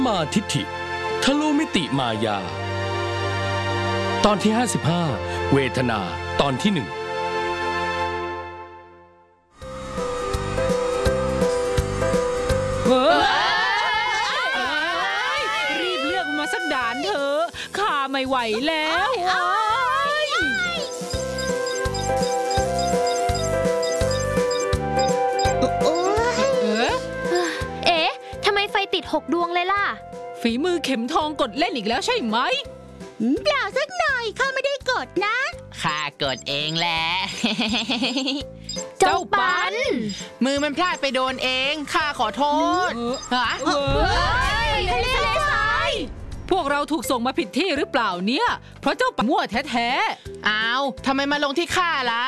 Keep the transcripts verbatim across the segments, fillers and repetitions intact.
มาทิฏฐิทะลุมิติมายาตอนที่ห้าสิบห้าเวทนาตอนที่หนึ่งรีบเลือกมาสักด่านเถอะข้าไม่ไหวแล้วเอ๊ะทำไมไฟติดหกดวงเลยล่ะฝีมือเข็มทองกดเล่นอีกแล้วใช่ไหมเปล่าสักหน่อยข้าไม่ได้กดนะข้ากดเองแหละเจ้าปันมือมันพลาดไปโดนเองข้าขอโทษฮะทะเลทรายพวกเราถูกส่งมาผิดที่หรือเปล่าเนี่ยเพราะเจ้าปันมั่วแท้ๆอ้าวทำไมมาลงที่ข้าล่ะ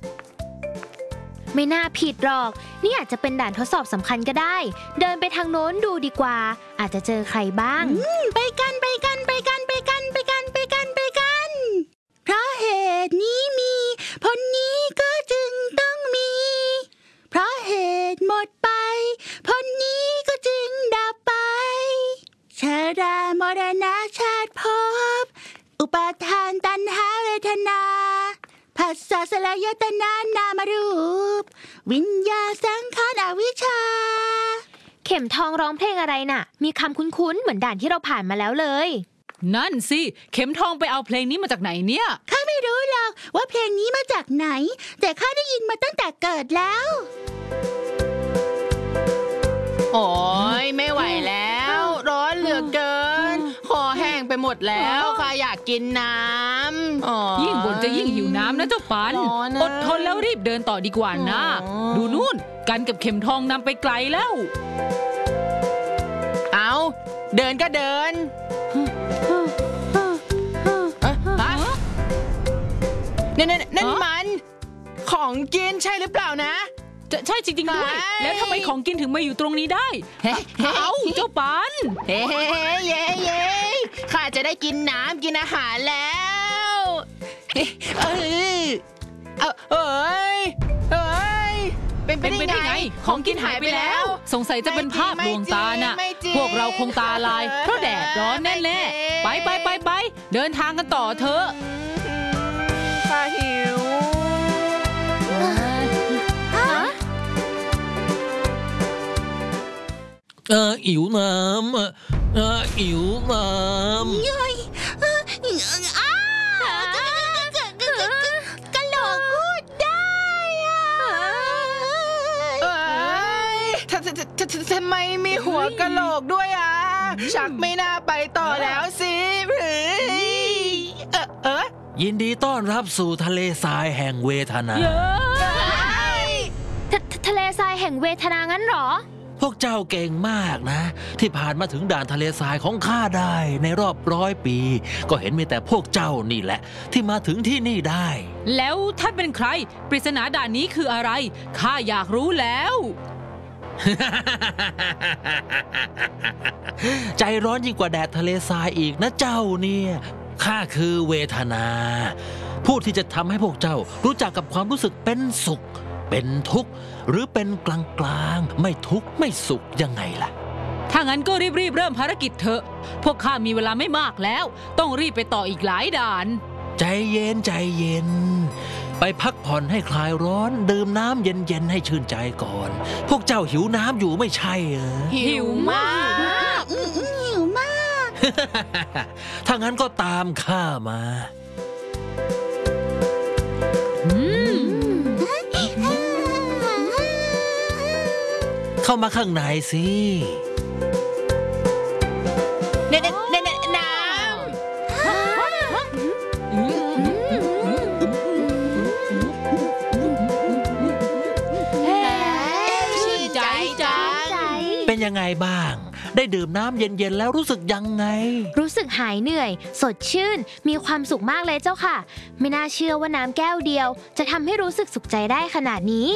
ไม่น่าผิดหรอกนี่อาจจะเป็นด่านทดสอบสำคัญก็ได้เดินไปทางโน้นดูดีกว่าอาจจะเจอใครบ้างไปกันไปกันไปกันไปกันไปกันไปกันไปกันเพราะเหตุนี้มีผลนี้ก็จึงต้องมีเพราะเหตุหมดไปผลนี้ก็จึงดับไปชรามรณะชาติภพอุปาทานตัณหาเวทนาผัสสะสลายตนะนามรูปวิญญาณสังขารอวิชชาเข็มทองร้องเพลงอะไรน่ะมีคำคุ้นๆเหมือนด่านที่เราผ่านมาแล้วเลยนั่นสิเข็มทองไปเอาเพลงนี้มาจากไหนเนี่ยข้าไม่รู้หรอกว่าเพลงนี้มาจากไหนแต่ข้าได้ยินมาตั้งแต่เกิดแล้วโอ้ยไม่ไหวแล้วร้อนเหลือเกินคอแห้งไปหมดแล้วข้าอยากกินน้ำยิ่งบ่นจะยิ่งหิวน้ำนะเจ้าปันอดทนแล้วรีบเดินต่อดีกว่านะดูนู่นกันกับเข็มทองนำไปไกลแล้วเอาเดินก็เดินนั่นนั่นมันของกินใช่หรือเปล่านะจะใช่จริงๆด้วยแล้วทำไมของกินถึงมาอยู่ตรงนี้ได้เอาเจ้าปันเฮ้เย้เย้ข้าจะได้กินน้ำกินอาหารแล้วเออเอ้ยเอ้ยเป็นไปได้ไงของกินหายไปแล้วสงสัยจะเป็นภาพลวงตาน่ะพวกเราคงตาลายเพราะแดดร้อนแน่ๆไปไปไปไปเดินทางกันต่อเถอะข้าหิวเอออิ๋วน้ำเอออิ๋วน้ำเฮ้ยอ้ากะโหลกพูดได้อะเอ้ยทำไมมีหัวกะโหลกด้วยอ่ะชักไม่น่าไปต่อแล้วสิเออเออยินดีต้อนรับสู่ทะเลทรายแห่งเวทนาทะเลทรายแห่งเวทนางั้นหรอพวกเจ้าเก่งมากนะที่ผ่านมาถึงด่านทะเลทรายของข้าได้ในรอบร้อยปีก็เห็นมีแต่พวกเจ้านี่แหละที่มาถึงที่นี่ได้แล้วท่านเป็นใครปริศนาด่านนี้คืออะไรข้าอยากรู้แล้วใจร้อนยิ่งกว่าแดดทะเลทรายอีกนะเจ้าเนี่ยข้าคือเวทนาผู้ที่จะทำให้พวกเจ้ารู้จักกับความรู้สึกเป็นสุขเป็นทุกข์หรือเป็นกลางกลางไม่ทุกข์ไม่สุขยังไงล่ะถ้างั้นก็รีบๆเริ่มภารกิจเถอะพวกข้ามีเวลาไม่มากแล้วต้องรีบไปต่ออีกหลายด่านใจเย็นใจเย็นไปพักผ่อนให้คลายร้อนดื่มน้ำเย็นๆให้ชื่นใจก่อนพวกเจ้าหิวน้ำอยู่ไม่ใช่เหรอหิวมากหิวมากถ้างั้นก็ตามข้ามาเข้ามาข้างในสิเน่เน่เน่น้ำชื่นใจจังเป็นยังไงบ้างได้ดื่มน้ำเย็นๆแล้วรู้สึกยังไงรู้สึกหายเหนื่อยสดชื่นมีความสุขมากเลยเจ้าค่ะไม่น่าเชื่อว่าน้ำแก้วเดียวจะทำให้รู้สึกสุขใจได้ขนาดนี้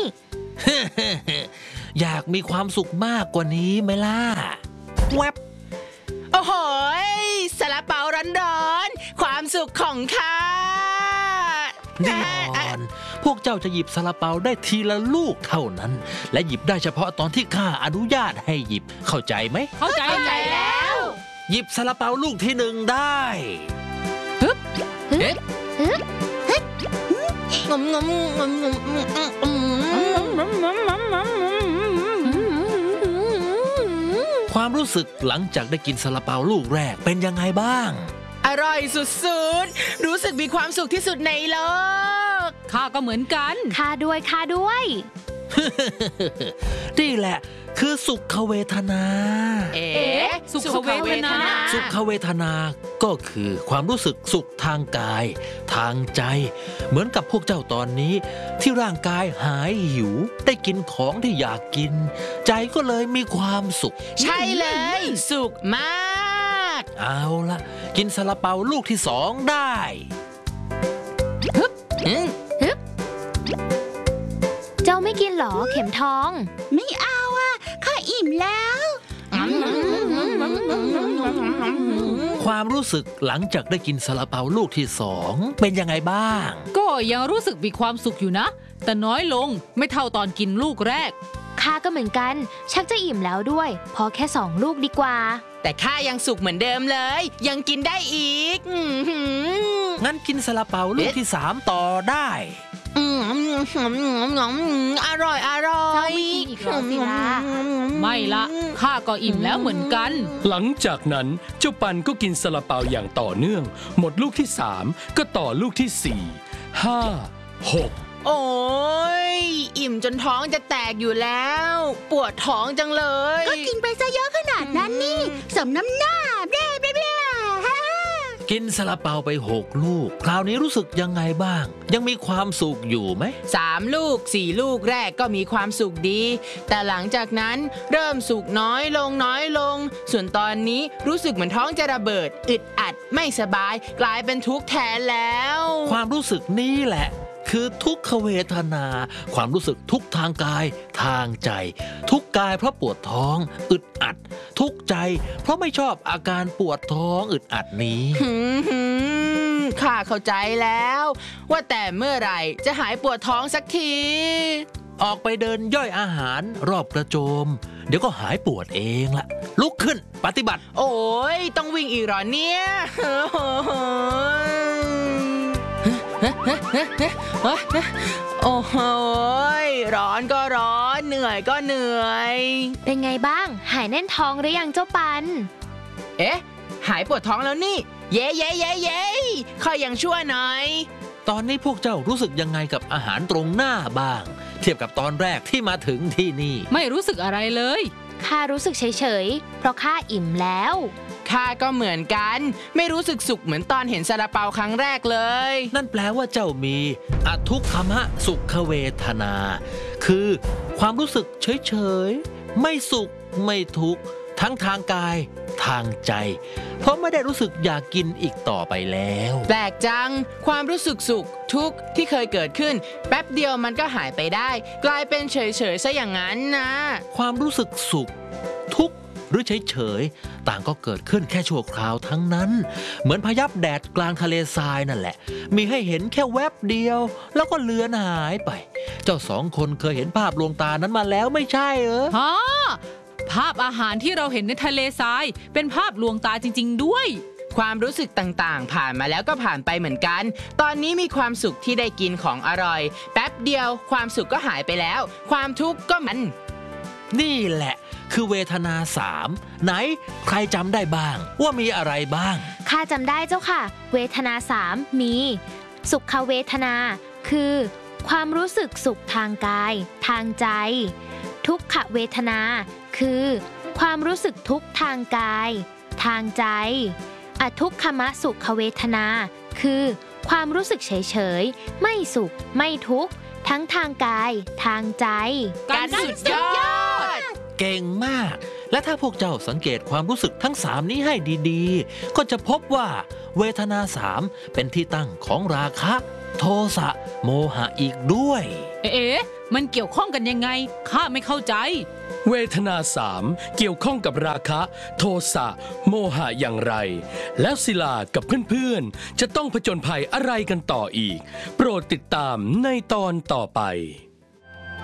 อยากมีความสุขมากกว่านี้ไหมล่ะแวบโอ้โหซาลาเปาร้อนๆความสุขของข้าแน่นอนพวกเจ้าจะหยิบซาลาเปาได้ทีละลูกเท่านั้นและหยิบได้เฉพาะตอนที่ข้าอนุญาตให้หยิบเข้าใจไหมเข้าใจแล้วหยิบซาลาเปาลูกที่หนึ่งได้เอ๊ะงมงมงมงมความรู้สึกหลังจากได้กินซาลาเปาลูกแรกเป็นยังไงบ้างอร่อยสุดๆรู้สึกมีความสุขที่สุดในโลกข้าก็เหมือนกันข้าด้วยข้าด้วยนี่แหละคือสุขเวทนาเอ๊ะสุขเวทนาสุขเวทนาก็คือความรู้สึกสุขทางกาย ทางใจ เหมือนกับพวกเจ้าตอนนี้ที่ร่างกายหายหิวได้กินของที่อยากกิน ใจก็เลยมีความสุขใช่เลย สุขมากเอาละกินซาลาเปาลูกที่สองได้อืมเจ้าไม่กินเหรอเข็มทองไม่เอาอ่ะข้าอิ่มแล้วความรู้สึกหลังจากได้กินซาลาเปาลูกที่สองเป็นยังไงบ้างก็ยังรู้สึกมีความสุขอยู่นะ แต่น้อยลงไม่เท่าตอนกินลูกแรกข้าก็เหมือนกัน ชักจะอิ่มแล้วด้วย พอแค่สองลูกดีกว่าแต่ข้ายังสุขเหมือนเดิมเลย ยังกินได้อีกอื้อหืองั้นกินซาลาเปาลูกที่สามต่อได้อืมอร่อยอร่อยเจ้าไม่กินอีกเหรอศิลาไม่ละข้าก็อิ่มแล้วเหมือนกันหลังจากนั้นเจ้าปันก็กินซาลาเปาอย่างต่อเนื่อง หมดลูกที่สามก็ต่อลูกที่สี่ห้าหกโอ้ยอิ่มจนท้องจะแตกอยู่แล้ว ปวดท้องจังเลยก็กินไปซะเยอะขนาดนั้นนี่สมน้ำหน้าเบ้เบ้เบ้ฮ่ากินซาลาเปาไปหกลูก คราวนี้รู้สึกยังไงบ้าง ยังมีความสุขอยู่ไหมสามลูกสี่ลูกแรกก็มีความสุขดี แต่หลังจากนั้นเริ่มสุขน้อยลงน้อยลง ส่วนตอนนี้รู้สึกเหมือนท้องจะระเบิด อึดอัดไม่สบาย กลายเป็นทุกข์แทนแล้วความรู้สึกนี้แหละ คือทุกขเวทนา ความรู้สึกทุกทางกาย ทางใจ ทุกกายเพราะปวดท้อง อึดอัด ทุกใจ เพราะไม่ชอบอาการปวดท้องอึดอัดนี้หืมหืมข้าเข้าใจแล้ว ว่าแต่เมื่อไหร่จะหายปวดท้องสักทีออกไปเดินย่อยอาหารรอบกระโจม เดี๋ยวก็หายปวดเองละลุกขึ้นปฏิบัติโอ้ยต้องวิ่งอีกเหรอเนี่ยโอ้โหร้อนก็ร้อนเหนื่อยก็เหนื่อยเป็นไงบ้าง หายแน่นท้องหรือยังเจ้าปันเอ๊ะหายปวดท้องแล้วนี่ เย้เย้เย้เย้ขอยังชั่วหน่อยตอนนี้พวกเจ้ารู้สึกยังไงกับอาหารตรงหน้าบ้าง เทียบกับตอนแรกที่มาถึงที่นี่ไม่รู้สึกอะไรเลยข้ารู้สึกเฉยๆ เพราะข้าอิ่มแล้วข้าก็เหมือนกัน ไม่รู้สึกสุขเหมือนตอนเห็นซาลาเปาครั้งแรกเลยนั่นแปลว่าเจ้ามีอทุกขมะสุขเวทนา คือความรู้สึกเฉยๆ ไม่สุขไม่ทุกข์ทั้งทางกาย ทางใจ เพราะไม่ได้รู้สึกอยากกินอีกต่อไปแล้วแปลกจัง ความรู้สึกสุขทุกข์ที่เคยเกิดขึ้น แป๊บเดียวมันก็หายไปได้ กลายเป็นเฉยๆซะอย่างนั้นนะความรู้สึกสุข ทุกข์หรือเฉยๆ ต่างก็เกิดขึ้นแค่ชั่วคราวทั้งนั้น เหมือนพยับแดดกลางทะเลทรายนั่นแหละ มีให้เห็นแค่แวบเดียว แล้วก็เลือนหายไป เจ้าสองคนเคยเห็นภาพลวงตานั้นมาแล้วไม่ใช่เหรอฮะ ภาพอาหารที่เราเห็นในทะเลทราย เป็นภาพลวงตาจริงๆด้วยความรู้สึกต่างๆ ผ่านมาแล้วก็ผ่านไปเหมือนกัน ตอนนี้มีความสุขที่ได้กินของอร่อย แป๊บเดียวความสุขก็หายไปแล้ว ความทุกข์ก็มันนี่แหละคือเวทนาสามไหนใครจำได้บ้างว่ามีอะไรบ้างข้าจำได้เจ้าค่ะ เวทนาสามมี สุขเวทนา คือ ความรู้สึกสุขทางกาย ทางใจ ทุกขเวทนา คือ ความรู้สึกทุกข์ทางกาย ทางใจ อทุกขมสุขเวทนา คือ ความรู้สึกเฉยๆ ไม่สุข ไม่ทุกข์ ทั้งทางกาย ทางใจการสุดยอดเก่งมาก และถ้าพวกเจ้าสังเกตความรู้สึกทั้งสามนี้ให้ดีๆ ก็จะพบว่าเวทนาสามเป็นที่ตั้งของราคะ โทสะโมหะอีกด้วยเอ๊ะ มันเกี่ยวข้องกันยังไง ข้าไม่เข้าใจเวทนาสามเกี่ยวข้องกับราคะ โทสะโมหะอย่างไร แล้วศิลากับเพื่อนๆจะต้องผจญภัยอะไรกันต่ออีก โปรดติดตามในตอนต่อไป